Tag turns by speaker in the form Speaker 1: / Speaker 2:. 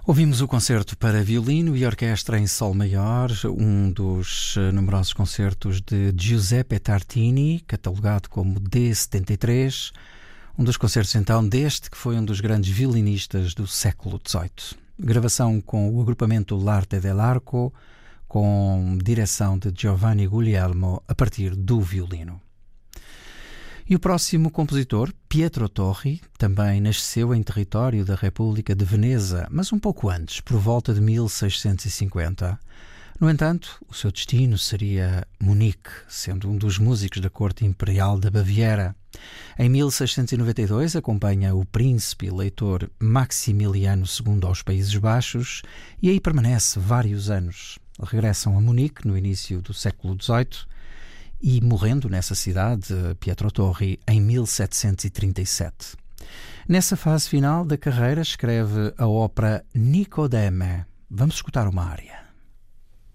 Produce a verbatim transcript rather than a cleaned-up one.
Speaker 1: Ouvimos o concerto para violino e orquestra em sol maior, um dos numerosos concertos de Giuseppe Tartini, catalogado como D setenta e três, um dos concertos então deste que foi um dos grandes violinistas do século dezoito. Gravação com o agrupamento L'Arte dell'Arco, com direção de Giovanni Guglielmo a partir do violino. E o próximo compositor, Pietro Torri, também nasceu em território da República de Veneza, mas um pouco antes, por volta de mil seiscentos e cinquenta. No entanto, o seu destino seria Munique, sendo um dos músicos da corte imperial da Baviera. Em mil seiscentos e noventa e dois acompanha o príncipe eleitor Maximiliano segundo aos Países Baixos e aí permanece vários anos. Regressam a Munique no início do século dezoito, e morrendo nessa cidade, Pietro Torri, em mil setecentos e trinta e sete. Nessa fase final da carreira escreve a ópera Nicodeme. Vamos escutar uma área.